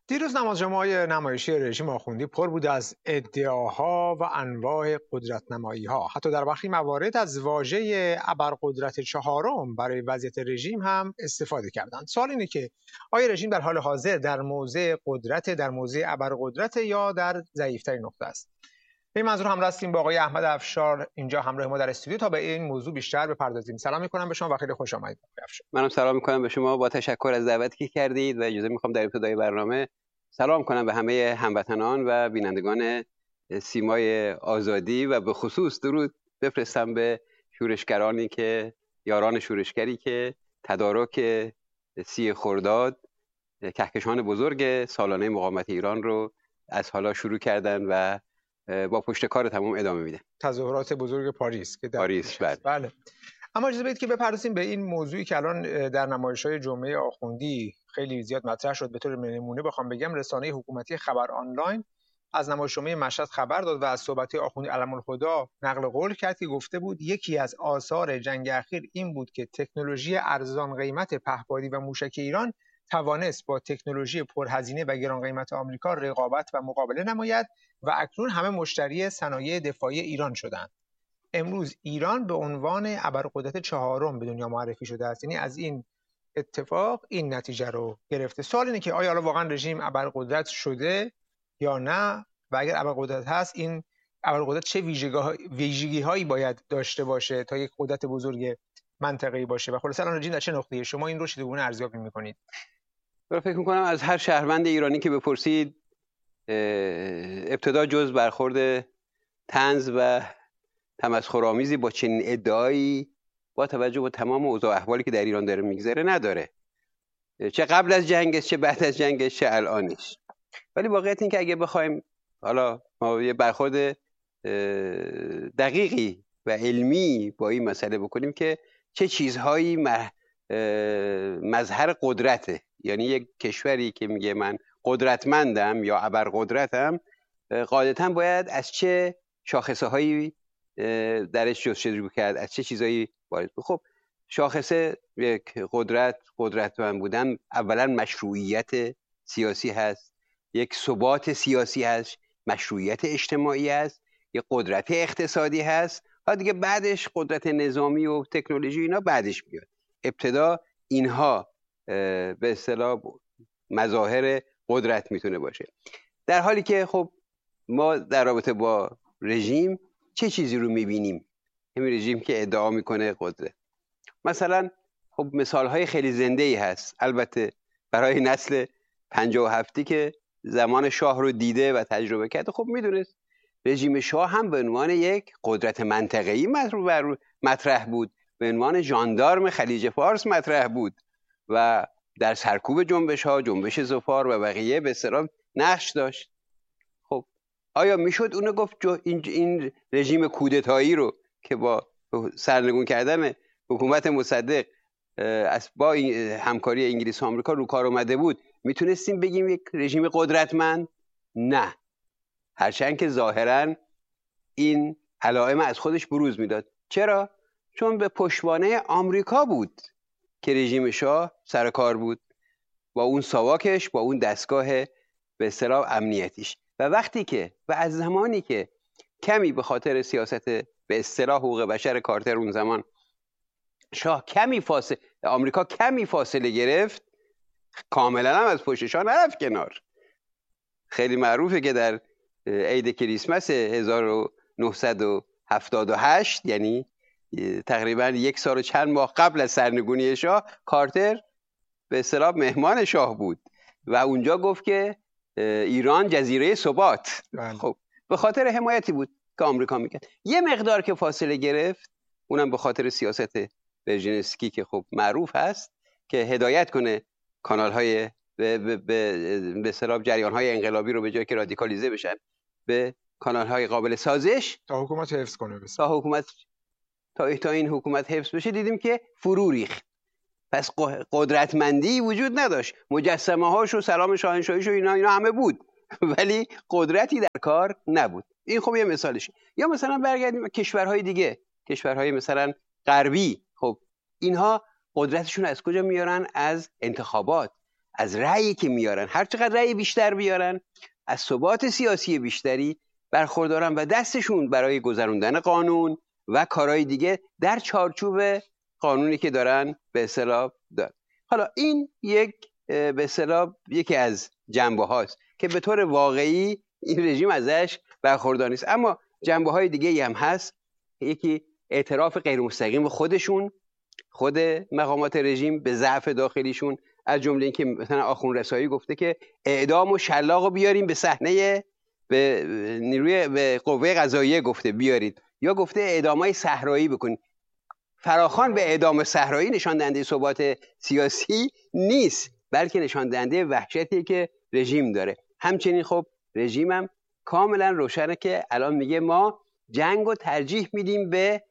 دیروز نمازجمعه‌های نمایشی رژیم آخوندی پر بود از ادعاها و انواع قدرت‌نمایی‌ها. حتی در برخی موارد از واژه ابرقدرت چهارم برای وضعیت رژیم هم استفاده کردند. سوال اینه که آیا رژیم در حال حاضر در موضع قدرت، در موضع ابرقدرت یا در ضعیف‌ترین نقطه است؟ به این منظور هم هستیم با آقای احمد افشار اینجا همراه ما در استودیو تا به این موضوع بیشتر بپردازیم. سلام می‌کنم به شما و خیلی خوش آمدید آقای افشار. منم سلام می‌کنم به شما، با تشکر از دعوتی که کردید و اجازه می‌خوام در ابتدای برنامه سلام کنم به همه هموطنان و بینندگان سیمای آزادی و به خصوص درود بفرستم به شورشگرانی که یاران شورشگری که تدارک 30 خرداد کهکشان بزرگ سالانه مقاومت ایران رو از حالا شروع کردن و با پشتکار تمام ادامه میدن. تظاهرات بزرگ پاریس که در پاریس بله. اما اجازه بدید که بپردازیم به این موضوعی که الان در نمایش‌های جمعه آخوندی خیلی زیاد مطرح شد. به طور نمونه بخوام بگم رسانه حکومتی خبر آنلاین از نمایش جمعه مشهد خبر داد و از صحبت آخوندی علم‌الهدی نقل قول کرد که گفته بود یکی از آثار جنگ اخیر این بود که تکنولوژی ارزان قیمت پهپادی و موشک ایران توانست با تکنولوژی پرهزینه و گران قیمت آمریکا رقابت و مقابله نماید و اکنون همه مشتری صنایع دفاعی ایران شدند. امروز ایران به عنوان ابرقدرت چهارم به دنیا معرفی شده است. یعنی از این اتفاق این نتیجه رو گرفته. سوال اینه که آیا واقعا رژیم ابرقدرت شده یا نه؟ و اگر ابرقدرت هست این ابرقدرت چه ویژگی هایی باید داشته باشه تا یک قدرت بزرگ منطقه‌ای باشه و خلاص الان رژیم در چه نقطه‌ای؟ شما این رو چگونه ارزیابی می‌کنید؟ من فکر می‌کنم از هر شهروند ایرانی که بپرسید ابتدا جز برخورد طنز و تمسخرآمیزی با چنین ادعایی با توجه به تمام اوضاع احوالی که در ایران داره میگذره نداره، چه قبل از جنگش، چه بعد از جنگش، چه الانش. ولی واقعیت این که اگه بخوایم حالا ما یه برخورد دقیقی و علمی با این مسئله بکنیم که چه چیزهایی مظهر قدرته، یعنی یک کشوری که میگه من قدرتمندم یا ابرقدرتم غالبا باید از چه شاخصه‌هایی درش جستجو کرد، از چه چیزایی وارد. خب شاخصه یک قدرتمند بودن اولا مشروعیت سیاسی هست، یک ثبات سیاسی هست، مشروعیت اجتماعی هست، یک قدرت اقتصادی هست، و دیگه بعدش قدرت نظامی و تکنولوژی اینا بعدش میاد. ابتدا اینها به اصطلاح مظاهر قدرت میتونه باشه، در حالی که خب ما در رابطه با رژیم چه چیزی رو میبینیم؟ همین رژیم که ادعا میکنه قدرت. مثلا خب مثالهای خیلی زنده‌ای هست، البته برای نسل 57 که زمان شاه رو دیده و تجربه کرده خب میدونست رژیم شاه هم به عنوان یک قدرت منطقه‌ای مطرح بود، به عنوان ژاندارم خلیج فارس مطرح بود و در سرکوب جنبش‌ها، جنبش ظفار و بقیه به اصطلاح نقش داشت. خب آیا میشد اونو گفت این رژیم کودتایی رو که با سرنگون کردن حکومت مصدق با همکاری انگلیس و آمریکا رو کار اومده بود میتونستیم بگیم یک رژیم قدرتمند؟ نه، هرچند که ظاهرا این علائم از خودش بروز میداد. چرا؟ چون به پشتوانه آمریکا بود که رژیم شاه سر کار بود، با اون ساواکش، با اون دستگاه به اصطلاح امنیتیش. و وقتی که و از زمانی که کمی به خاطر سیاست به اصطلاح حقوق بشر کارتر اون زمان شاه آمریکا کمی فاصله گرفت، کاملا هم از پشتشان نرفت کنار. خیلی معروفه که در عید کریسمس 1978 یعنی تقریبا 1 سال و چند ماه قبل از سرنگونی شاه، کارتر به اصطلاح مهمان شاه بود و اونجا گفت که ایران جزیره ثبات. خب به خاطر حمایتی بود که آمریکا میکرد. یه مقدار که فاصله گرفت اونم به خاطر سیاست برژنسکی که خب معروف هست که هدایت کنه کانال های به اصطلاح جریان های انقلابی رو به جای که رادیکالیزه بشن به کانال های قابل سازش تا حکومت حفظ کنه، تا این حکومت حفظ بشه. دیدیم که فرو ریخت. پس قدرتمندی وجود نداشت، مجسمه هاش و سلام شاهنشاهیش و اینا همه بود ولی قدرتی در کار نبود. این خب یه مثالش. یا مثلا برگردیم کشورهای دیگه، کشورهای مثلا غربی، خب اینها قدرتشون از کجا میارن؟ از انتخابات، از رأیی که میارن، هر چقدر رأی بیشتر بیارن از ثبات سیاسی بیشتری برخوردارن و دستشون برای گذروندن قانون و کارهای دیگه در چارچوب قانونی که دارن به اصطلاح دارن. حالا این یک به اصطلاح یکی از جنبه هاست که به طور واقعی این رژیم ازش برخوردار نیست. اما جنبه های دیگه هم هست. یکی اعتراف غیر مستقیم خودشون، خود مقامات رژیم به ضعف داخلیشون، از جمله اینکه مثلا آخوند رسایی گفته که اعدام و شلاقو بیاریم به صحنه، به نیروی به قوه قضاییه گفته بیارید، یا گفته اعدامای صحرایی بکنید. فراخوان به اعدام صحرایی نشان دهنده ثبات سیاسی نیست، بلکه نشان دهنده وحشتی که رژیم داره. همچنین خب رژیمم کاملا روشنه که الان میگه ما جنگو ترجیح میدیم به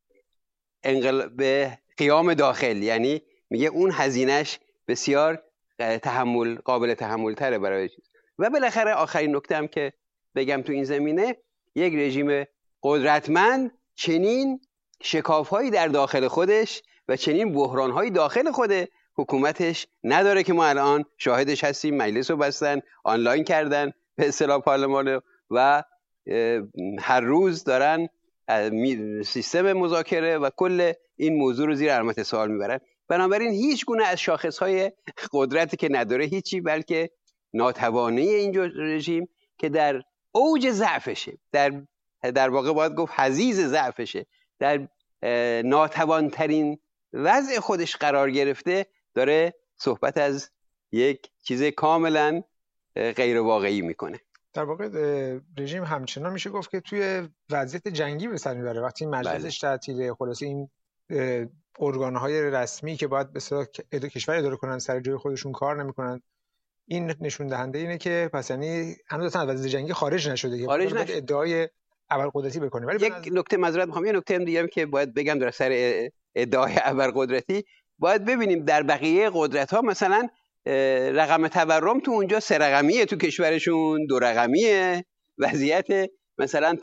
به قیام داخل، یعنی میگه اون هزینهش بسیار قابل تحمل تره برای چیز. و بالاخره آخرین نکته هم که بگم تو این زمینه، یک رژیم قدرتمند چنین شکاف‌هایی در داخل خودش و چنین بحران‌هایی داخل خود حکومتش نداره که ما الان شاهدش هستیم. مجلس رو بستن، آنلاین کردن به اصطلاح پارلمان و هر روز دارن سیستم مذاکره و کل این موضوع رو زیر علامت سوال میبرن. بنابراین هیچ گونه از شاخص‌های قدرتی که نداره هیچی، بلکه ناتوانی این رژیم که در اوج ضعفشه، در واقع باید گفت حضیض ضعفشه، در ناتوانترین وضع خودش قرار گرفته، داره صحبت از یک چیز کاملا غیر واقعی میکنه. در واقع رژیم همچنان میشه گفت که توی وضعیت جنگی به سر میبره. وقتی مجلسش تعطیله، خلاصه این ارگان‌های رسمی که باید به اصطلاح کشور اداره کنن سر جای خودشون کار نمیکنن. این نشون دهنده اینه که پس یعنی هنوز از وضعیت جنگی خارج نشده که ادعای ابرقدرتی بکنه. ولی یک نکته معذرت میخوام، یه نکته دیگه هم که باید بگم در سر ادعای ابرقدرتی، باید ببینیم در بقیه قدرت‌ها مثلا رقم تورم تو اونجا 3 رقمیه، تو کشورشون 2 رقمیه. وضعیت مثلا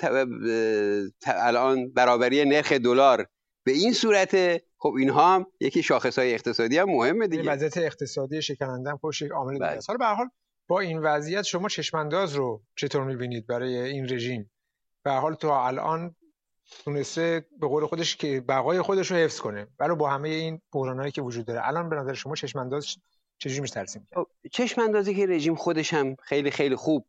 الان برابری نرخ دلار به این صورت، خب اینها هم یکی شاخص‌های اقتصادی هم مهمه دیگه. وضعیت اقتصادی شکننده هم خودش یک عامل دیگه است. حالا به هر حال با این وضعیت شما چشمانداز رو چطور می‌بینید برای این رژیم؟ به هر حال تا الان تونسته به قول خودش که بقای خودش رو حفظ کنه، ولی با همه این بحرانایی که وجود داره الان به نظر شما چشمانداز چجوری میشه ترسیم کرد؟ چشماندازی که رژیم خودش هم خیلی خیلی خوب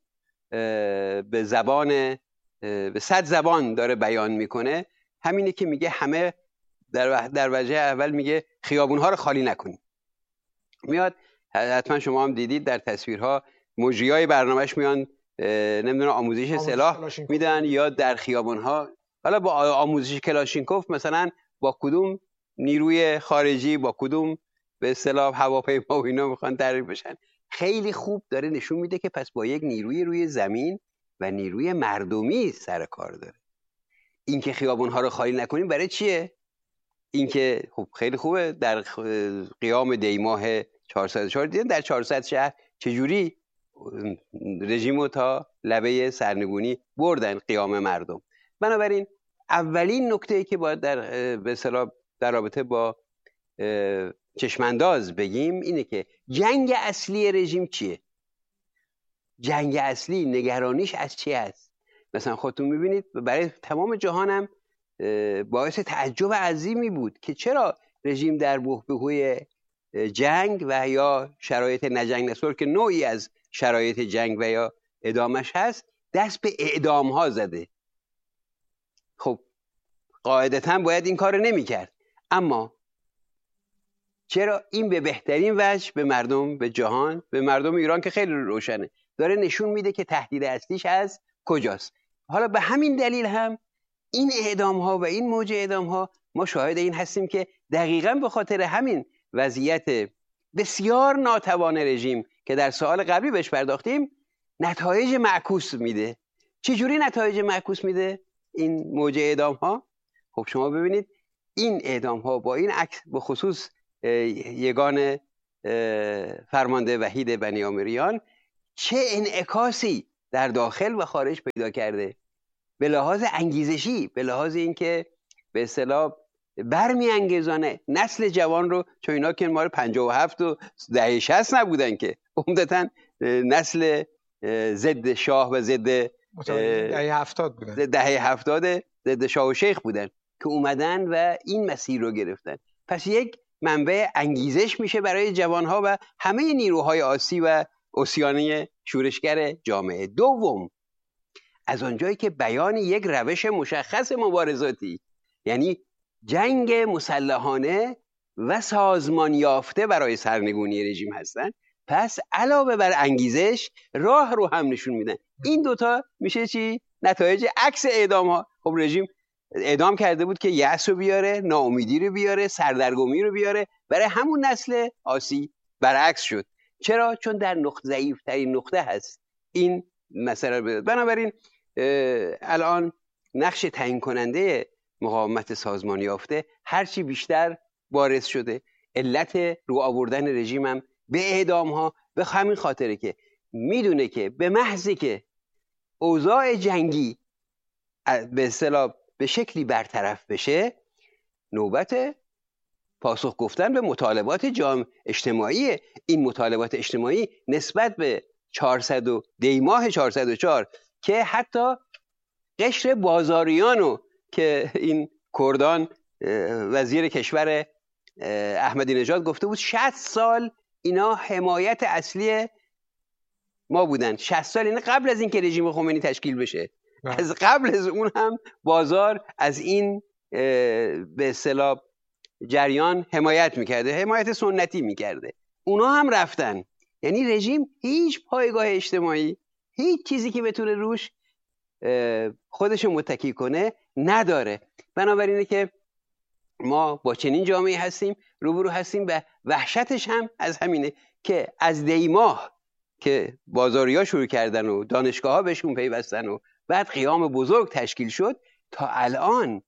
به زبان به 100 زبان داره بیان میکنه، همینه که میگه همه در وجه اول میگه خیابونها رو خالی نکنید. میاد حتما شما هم دیدید در تصویرها مجریای برنامهش میان نمیدونم آموزش سلاح میدن یا در خیابونها، حالا با آموزش کلاشینکوف مثلا با کدوم نیروی خارجی با کدوم به اصطلاح هواپیما و اینا میخوان تعریف بشن. خیلی خوب داره نشون میده که پس با یک نیروی روی زمین و نیروی مردمی سر کار داره. اینکه خیابونها رو خالی نکنیم برای چیه؟ اینکه خب خیلی خوبه در قیام دیماه 404 دیدن در 400 شهر چجوری رژیمو تا لبه سرنگونی بردن قیام مردم. بنابراین اولین نکته‌ای که باید به اصطلاح در رابطه با چشمانداز بگیم اینه که جنگ اصلی رژیم چیه؟ جنگ اصلی نگرانیش از چی است؟ مثلا خودتون میبینید برای تمام جهانم باعث تعجب عظیمی بود که چرا رژیم در بحبوحه جنگ و یا شرایط نجنگ نصور که نوعی از شرایط جنگ و یا ادامش هست دست به اعدام ها زده. خب قاعدتاً باید این کار نمی کرد، اما چرا این به بهترین وجه به مردم، به جهان، به مردم ایران که خیلی روشنه داره نشون میده که تهدید اصلیش از کجاست. حالا به همین دلیل هم این اعدام ها و این موج اعدام ها ما شاهد این هستیم که دقیقاً به خاطر همین وضعیت بسیار ناتوان رژیم که در سوال قبلی بهش پرداختیم نتایج معکوس میده. چجوری نتایج معکوس میده این موج اعدام ها؟ خب شما ببینید این اعدام ها با این عکس به خصوص یگان فرمانده وحید بنی آمریان چه انعکاسی در داخل و خارج پیدا کرده، به لحاظ انگیزشی، به لحاظ اینکه به اصطلاح برمیانگیزانه نسل جوان رو، چون اینا که مال 57 و دهه 60 نبودن که، عمدتاً نسل ضد شاه و ضد دهه 70 بودن، دهه 70 ضد شاه و شیخ بودن که اومدن و این مسیر رو گرفتن. پس یک منبع انگیزش میشه برای جوانها و همه نیروهای آسی و عصیانی شورشگر جامعه. دوم، از آنجایی که بیان یک روش مشخص مبارزاتی، یعنی جنگ مسلحانه و سازمان یافته برای سرنگونی رژیم هستن، پس علاوه بر انگیزش راه رو هم نشون میدن. این دوتا میشه چی؟ نتایج عکس اعدام ها. خب رژیم اعدام کرده بود که یأس رو بیاره، ناامیدی رو بیاره، سردرگمی رو بیاره برای همون نسل آسی. برعکس شد. چرا؟ چون در ضعیف‌ترین نقطه هست این مسئله رو بیاره. بنابراین الان نقش تعیین کننده مقاومت سازمان یافته هرچی بیشتر بارز شده. علت رو آوردن رژیم هم به اعدام ها به همین خاطره که میدونه که به محضی که اوضاع جنگی به اصطلاح به شکلی برطرف بشه، نوبت پاسخ گفتن به مطالبات اجتماعی. این مطالبات اجتماعی نسبت به 400 دیماه 404 که حتی قشر بازاریانو که این کردان وزیر کشور احمدی نژاد گفته بود 60 سال اینا حمایت اصلی ما بودن. 60 سال یعنی قبل از اینکه رژیم خمینی تشکیل بشه. از قبل از اون هم بازار از این به اصطلاح جریان حمایت میکرده، حمایت سنتی میکرده. اونا هم رفتن. یعنی رژیم هیچ پایگاه اجتماعی، هیچ چیزی که بتونه روش خودشو متکی کنه نداره. بنابراینه که ما با چنین جامعه هستیم، روبرو هستیم و وحشتش هم از همینه که از دیماه که بازاریا شروع کردن و دانشگاه ها بهشون پیوستن و بعد قیام بزرگ تشکیل شد تا الان،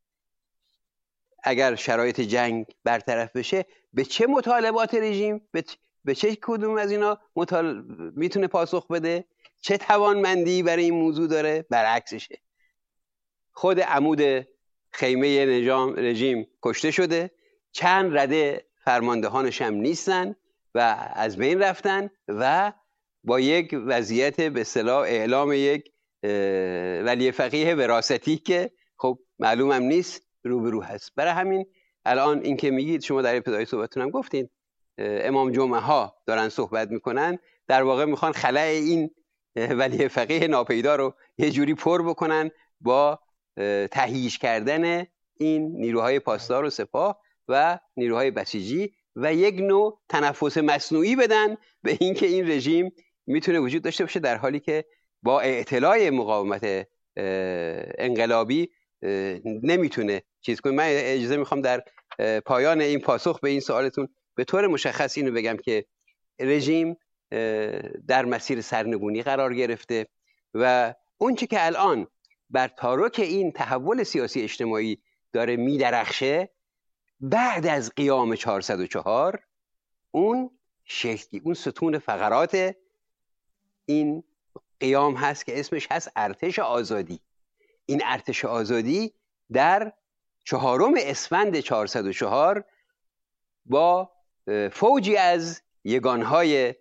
اگر شرایط جنگ برطرف بشه به چه مطالبات رژیم، به چه کدوم از اینا میتونه پاسخ بده، چه توانمندی برای این موضوع داره؟ برعکسشه. خود عمود خیمه رژیم کشته شده، چند رده فرماندهانش هم نیستن و از بین رفتن و با یک وضعیت به اصطلاح اعلام یک ولی فقیه وراثتی که خب معلومم نیست روبرو هست. برای همین الان این که میگید، شما در ابتدای صحبتتون هم گفتین امام جمعه ها دارن صحبت میکنن، در واقع میخوان خلأ این ولی فقیه ناپیدا رو یه جوری پر بکنن با تهییج کردن این نیروهای پاسدار و سپاه و نیروهای بسیجی و یک نوع تنفس مصنوعی بدن به اینکه این رژیم میتونه وجود داشته باشه، در حالی که با اعتلاع مقاومت انقلابی نمیتونه چیز کنه. من اجازه میخوام در پایان این پاسخ به این سوالتون به طور مشخص اینو بگم که رژیم در مسیر سرنگونی قرار گرفته و اون چی که الان بر تارک این تحول سیاسی اجتماعی داره میدرخشه بعد از قیام 404، اون شکلی، اون ستون فقرات این قیام هست که اسمش هست ارتش آزادی. این ارتش آزادی در 4 اسفند 404 با فوجی از یگانهای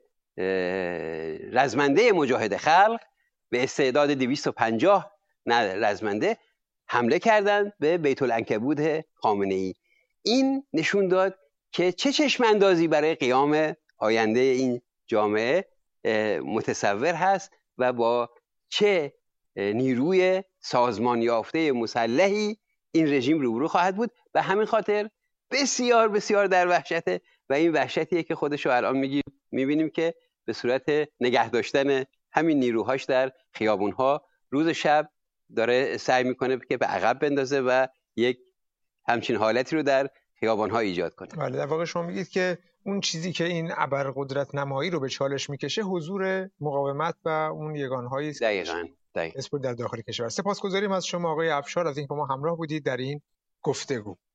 رزمنده مجاهد خلق به استعداد 250 رزمنده حمله کردند به بیت العنکبوت خامنه‌ای. این نشون داد که چه چشم اندازی برای قیام آینده این جامعه متصور هست و با چه نیروی سازمان یافته مسلحی این رژیم روبرو خواهد بود. به همین خاطر بسیار بسیار در وحشته و این وحشتیه که خودشو الان میبینیم که به صورت نگه داشتن همین نیروهاش در خیابونها روز شب داره سعی میکنه که به عقب بندازه و یک همچین حالتی رو در خیابانها ایجاد کنه. بله، در واقع شما میگید که اون چیزی که این ابرقدرت نمایی رو به چالش میکشه حضور مقاومت و اون یگانهایی دقیقاً در داخل کشور. سپاسگزاریم از شما آقای افشار از اینکه با ما همراه بودید در این گفتگو.